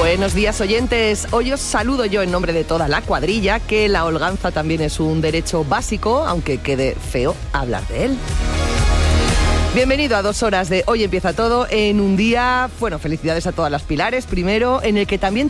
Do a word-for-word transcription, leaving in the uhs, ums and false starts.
Buenos días, oyentes. Hoy os saludo yo en nombre de toda la cuadrilla, que la holganza también es un derecho básico, aunque quede feo hablar de él. Bienvenido a dos horas de Hoy Empieza Todo, en un día, bueno, felicidades a todas las Pilares, primero, en el que también